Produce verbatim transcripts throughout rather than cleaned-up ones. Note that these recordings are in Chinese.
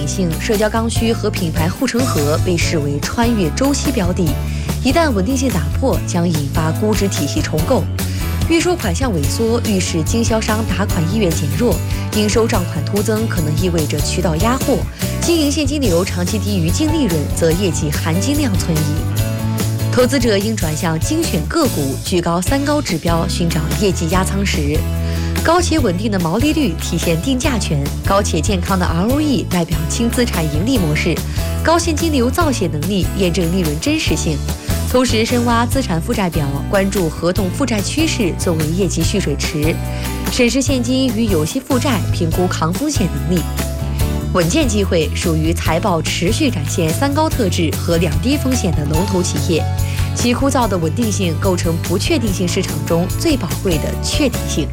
性，社交刚需和品牌护城河被视为穿越周期标的，一旦稳定性打破，将引发估值体系重构。预收款项萎缩，预示经销商打款意愿减弱，应收账款突增可能意味着渠道压货，经营现金流长期低于净利润，则业绩含金量存疑。投资者应转向精选个股，居高三高指标，寻找业绩压舱石。高且稳定的毛利率体现定价权，高且健康的 R O E 代表轻资产盈利模式，高现金流造血能力验证利润真实性。同时深挖资产负债表，关注合同负债趋势作为业绩蓄水池，审视现金与有息负债，评估抗风险能力。稳健机会属于财报持续展现三高特质和两低风险的龙头企业，其枯燥的稳定性构成不确定性市场中最宝贵的确定性。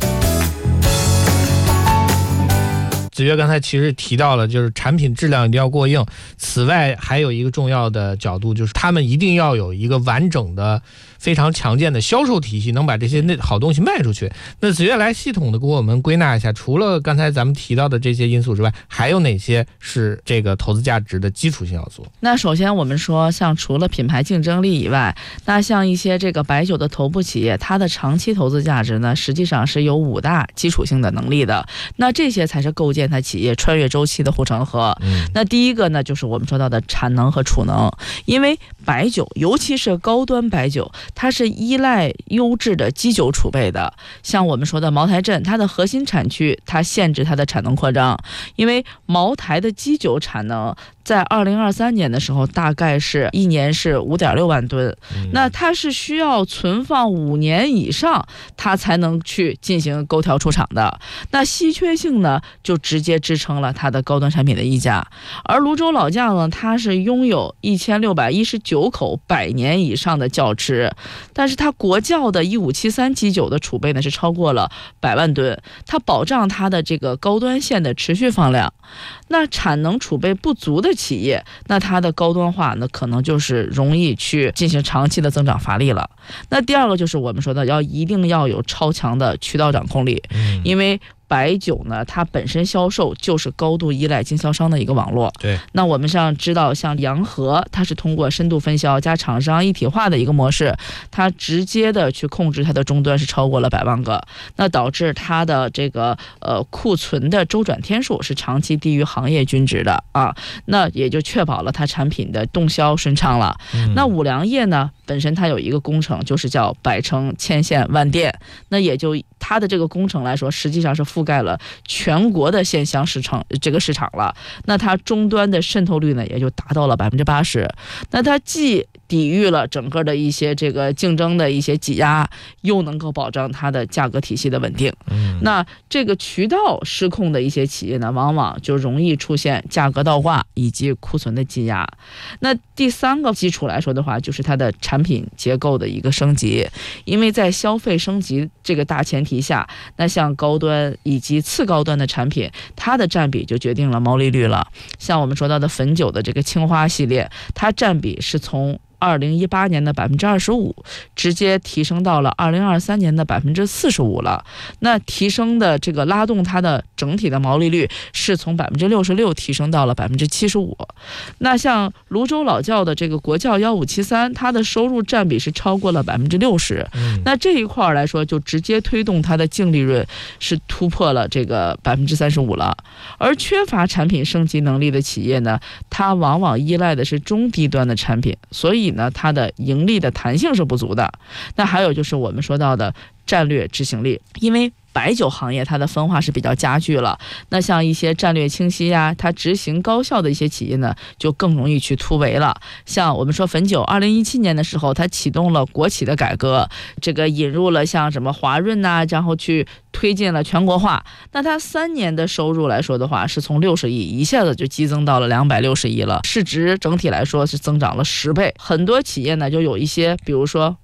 子越刚才其实提到了，就是产品质量一定要过硬。此外，还有一个重要的角度，就是他们一定要有一个完整的、非常强健的销售体系，能把这些那好东西卖出去。那子越来系统的给我们归纳一下，除了刚才咱们提到的这些因素之外，还有哪些是这个投资价值的基础性要素？ 那首先我们说，像除了品牌竞争力以外，那像一些这个白酒的头部企业，它的长期投资价值呢，实际上是有五大基础性的能力的。那这些才是构建它企业穿越周期的护城河。嗯、那第一个呢，就是我们说到的产能和储能，因为白酒，尤其是高端白酒，它是依赖优质的基酒储备的。像我们说的茅台镇，它的核心产区，它限制它的产能扩张，因为茅台的基酒产能在二零二三年的时候，大概是一年是五点六万吨、嗯，那它是需要存放五年以上，它才能去进行勾调出厂的。那稀缺性呢，就直接支撑了它的高端产品的溢价。而泸州老窖呢，它是拥有一千六百一十九口百年以上的窖池，但是它国窖的一五七三基酒的储备呢是超过了百万吨，它保障它的这个高端线的持续放量。那产能储备不足的企业，那它的高端化呢，可能就是容易去进行长期的增长乏力了。那第二个就是我们说的，要一定要有超强的渠道掌控力，嗯、因为白酒呢，它本身销售就是高度依赖经销商的一个网络。 对， 那我们像知道，像洋河，它是通过深度分销加厂商一体化的一个模式，它直接的去控制它的终端是超过了百万个，那导致它的这个呃库存的周转天数是长期低于行业均值的啊，那也就确保了它产品的动销顺畅了。嗯、那五粮液呢，本身它有一个工程，就是叫百城千线万店，那也就它的这个工程来说，实际上是覆盖了全国的线香市场这个市场了，那它终端的渗透率呢，也就达到了百分之八十。那它既抵御了整个的一些这个竞争的一些挤压，又能够保障它的价格体系的稳定。嗯、那这个渠道失控的一些企业呢，往往就容易出现价格倒挂以及库存的积压。那第三个基础来说的话，就是它的产品结构的一个升级，因为在消费升级这个大前提下，那像高端以及次高端的产品，它的占比就决定了毛利率了。像我们说到的汾酒的这个青花系列，它占比是从二零一八年的百分之二十五，直接提升到了二零二三年的百分之四十五了。那提升的这个拉动它的整体的毛利率是从百分之六十六提升到了百分之七十五。那像泸州老窖的这个国窖幺五七三，它的收入占比是超过了百分之六十。那这一块来说，就直接推动它的净利润是突破了这个百分之三十五了。而缺乏产品升级能力的企业呢，它往往依赖的是中低端的产品，所以呢，它的盈利的弹性是不足的。那还有就是我们说到的战略执行力，因为白酒行业它的分化是比较加剧了，那像一些战略清晰呀、啊，它执行高效的一些企业呢，就更容易去突围了。像我们说汾酒，二零一七年的时候，它启动了国企的改革，这个引入了像什么华润呐、啊，然后去推进了全国化。那它三年的收入来说的话，是从六十亿一下子就激增到了两百六十亿了，市值整体来说是增长了十倍。很多企业呢，就有一些，比如说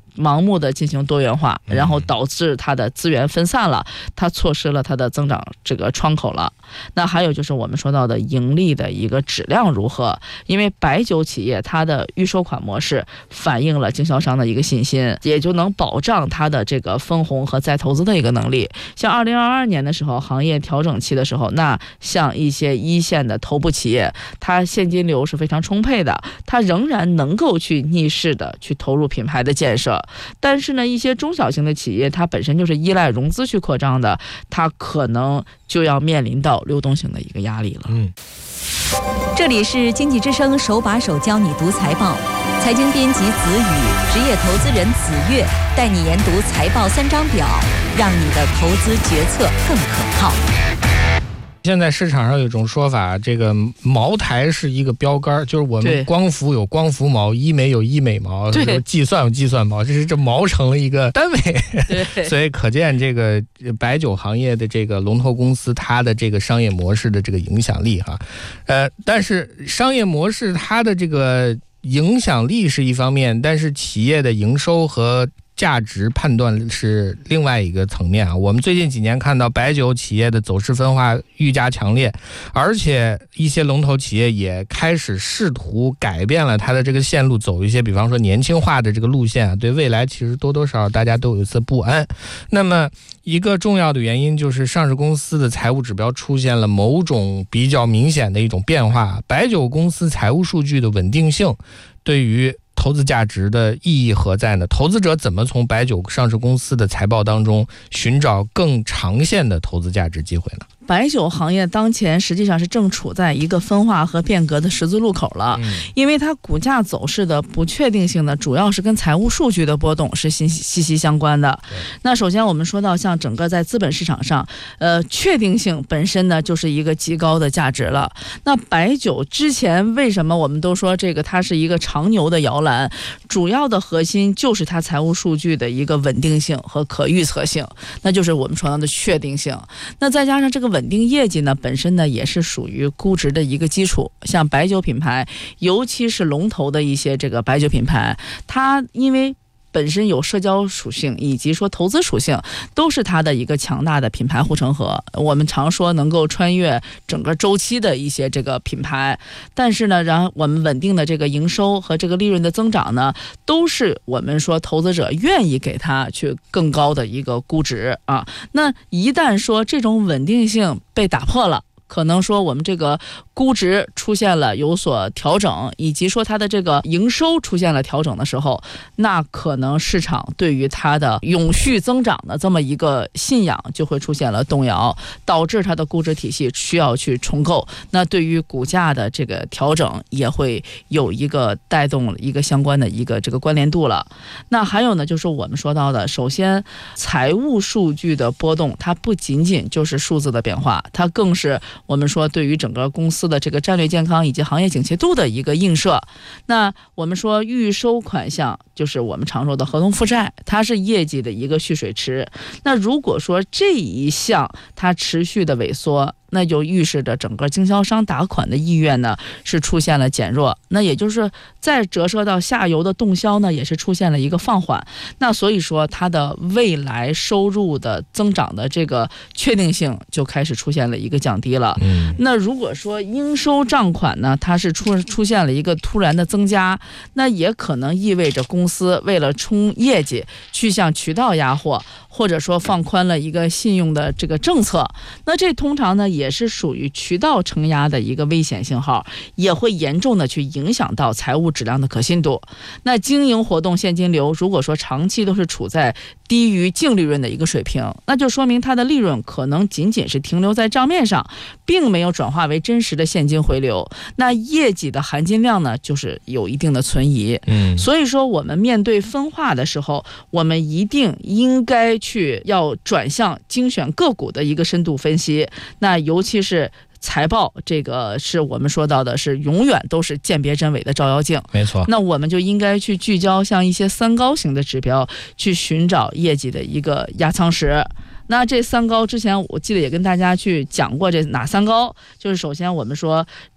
盲目的进行多元化，然后导致它的资源分散了，它错失了它的增长这个窗口了。那还有就是我们说到的盈利的一个质量如何，因为白酒企业它的预收款模式反映了经销商的一个信心，也就能保障它的这个分红和再投资的一个能力。像二零二二年的时候，行业调整期的时候，那像一些一线的头部企业，它现金流是非常充沛的，它仍然能够去逆势的去投入品牌的建设。但是呢，一些中小型的企业，它本身就是依赖融资去扩张的，它可能就要面临到流动性的一个压力了。 嗯， 这里是经济之声手把手教你读财报，财经编辑子宇，职业投资人子月，带你研读财报三张表，让你的投资决策更可靠。 现在市场上有一种说法，这个茅台是一个标杆，就是我们光伏有光伏毛，医美有医美毛，计算有计算毛，这是这毛成了一个单位。所以可见这个白酒行业的这个龙头公司，它的这个商业模式的这个影响力哈，呃，但是商业模式它的这个影响力是一方面，但是企业的营收和价值判断是另外一个层面啊。我们最近几年看到白酒企业的走势分化愈加强烈，而且一些龙头企业也开始试图改变了它的这个线路，走一些比方说年轻化的这个路线啊，对未来其实多多少少大家都有一丝不安。那么一个重要的原因就是上市公司的财务指标出现了某种比较明显的一种变化，白酒公司财务数据的稳定性对于投资价值的意义何在呢？投资者怎么从白酒上市公司的财报当中寻找更长线的投资价值机会呢？ 白酒行业当前实际上是正处在一个分化和变革的十字路口了，嗯、因为它股价走势的不确定性呢，主要是跟财务数据的波动是息息息相关的。那首先我们说到像整个在资本市场上，呃，确定性本身呢就是一个极高的价值了。那白酒之前为什么我们都说这个它是一个长牛的摇篮，主要的核心就是它财务数据的一个稳定性和可预测性，那就是我们说到的确定性。那再加上这个稳稳定业绩呢，本身呢也是属于估值的一个基础。像白酒品牌，尤其是龙头的一些这个白酒品牌，它因为本身有社交属性以及说投资属性，都是它的一个强大的品牌护城河。我们常说能够穿越整个周期的一些这个品牌，但是呢，然后我们稳定的这个营收和这个利润的增长呢，都是我们说投资者愿意给它去更高的一个估值啊。那一旦说这种稳定性被打破了，可能说我们这个估值出现了有所调整，以及说它的这个营收出现了调整的时候，那可能市场对于它的永续增长的这么一个信仰就会出现了动摇，导致它的估值体系需要去重构。那对于股价的这个调整也会有一个带动一个相关的一个这个关联度了。那还有呢，就是我们说到的，首先财务数据的波动，它不仅仅就是数字的变化，它更是我们说对于整个公司的这个战略健康以及行业景气度的一个映射。那我们说预收款项就是我们常说的合同负债，它是业绩的一个蓄水池。那如果说这一项它持续的萎缩，那就预示着整个经销商打款的意愿呢是出现了减弱，那也就是再折射到下游的动销呢也是出现了一个放缓。那所以说它的未来收入的增长的这个确定性就开始出现了一个降低了。嗯、那如果说应收账款呢它是出出现了一个突然的增加，那也可能意味着公司为了冲业绩去向渠道压货，或者说放宽了一个信用的这个政策。那这通常呢也是属于渠道承压的一个危险信号，也会严重的去影响到财务质量的可信度。那经营活动现金流如果说长期都是处在低于净利润的一个水平，那就说明它的利润可能仅仅是停留在账面上，并没有转化为真实的现金回流。那业绩的含金量呢就是有一定的存疑。嗯，所以说我们面对分化的时候，我们一定应该去要转向精选个股的一个深度分析。那尤其是财报，这个是我们说到的是永远都是鉴别真伪的照妖镜。 没错， 那我们就应该去聚焦像一些三高型的指标，去寻找业绩的一个压舱石。那这三高之前我记得也跟大家去讲过，这哪三高？就是首先我们说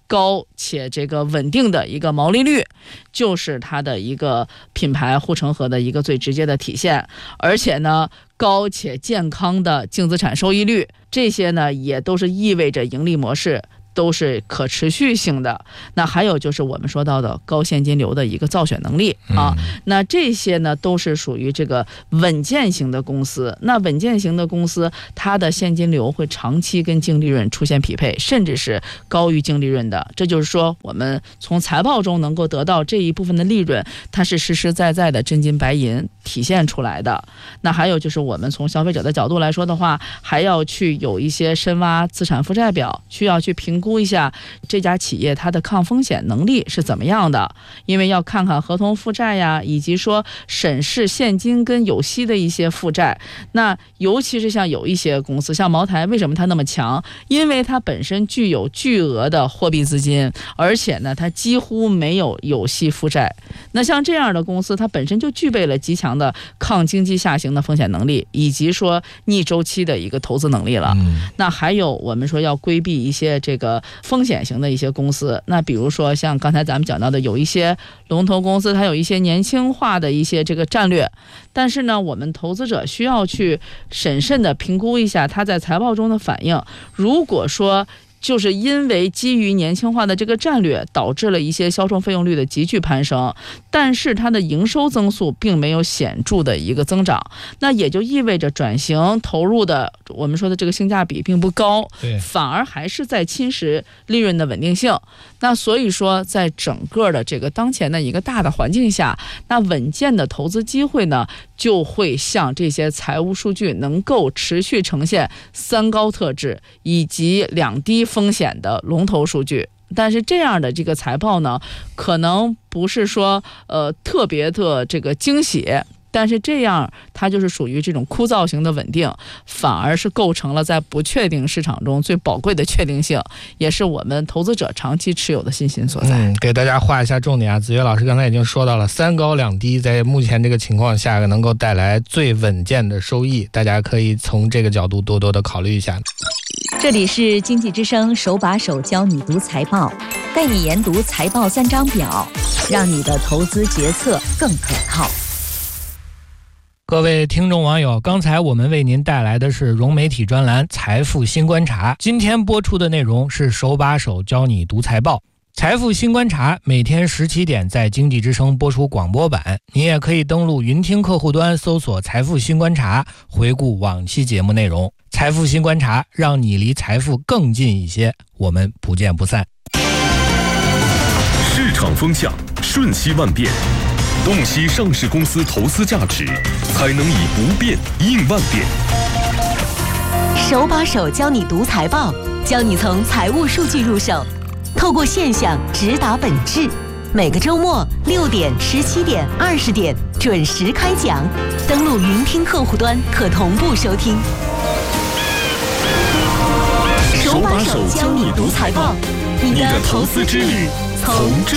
高且这个稳定的一个毛利率，就是它的一个品牌护城河的一个最直接的体现。而且呢，高且健康的净资产收益率，这些呢也都是意味着盈利模式都是可持续性的。那还有就是我们说到的高现金流的一个造血能力啊，嗯、那这些呢都是属于这个稳健型的公司。那稳健型的公司，它的现金流会长期跟净利润出现匹配，甚至是高于净利润的。这就是说，我们从财报中能够得到这一部分的利润，它是实实在在的真金白银体现出来的。那还有就是我们从消费者的角度来说的话，还要去有一些深挖资产负债表，需要去评估一下这家企业它的抗风险能力是怎么样的，因为要看看合同负债呀，以及说审视现金跟有息的一些负债。那尤其是像有一些公司，像茅台，为什么它那么强？因为它本身具有巨额的货币资金，而且呢，它几乎没有有息负债。那像这样的公司，它本身就具备了极强的抗经济下行的风险能力，以及说逆周期的一个投资能力了。嗯、那还有我们说要规避一些这个风险型的一些公司，那比如说像刚才咱们讲到的，有一些龙头公司，它有一些年轻化的一些这个战略，但是呢，我们投资者需要去审慎的评估一下它在财报中的反应。如果说就是因为基于年轻化的这个战略，导致了一些销售费用率的急剧攀升，但是它的营收增速并没有显著的一个增长，那也就意味着转型投入的我们说的这个性价比并不高，反而还是在侵蚀利润的稳定性。那所以说，在整个的这个当前的一个大的环境下，那稳健的投资机会呢，就会像这些财务数据能够持续呈现三高特质以及两低风险的龙头数据。但是这样的这个财报呢，可能不是说呃特别的这个惊喜，但是这样它就是属于这种枯燥型的稳定，反而是构成了在不确定市场中最宝贵的确定性，也是我们投资者长期持有的信心所在。 嗯，给大家画一下重点啊，子越老师刚才已经说到了，三高两低在目前这个情况下能够带来最稳健的收益，大家可以从这个角度多多的考虑一下。 这里是经济之声手把手教你读财报，带你研读财报三张表，让你的投资决策更可靠。 各位听众网友，刚才我们为您带来的是融媒体专栏财富新观察，今天播出的内容是手把手教你读财报。财富新观察每天十七点在经济之声播出广播版，您也可以登录云听客户端搜索财富新观察，回顾往期节目内容。财富新观察，让你离财富更近一些，我们不见不散。 市场风向瞬息万变，洞悉上市公司投资价值，才能以不变应万变。 手把手教你读财报，教你从财务数据入手，透过现象直达本质。每个周末六点、十七点、二十点准时开讲，登录云听客户端可同步收听。手把手教你读财报，你的投资之旅从这